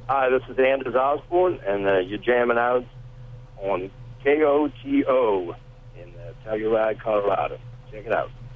Hi, this is Anders Osborne, and you're jamming out on KOTO in Telluride, Colorado. Check it out.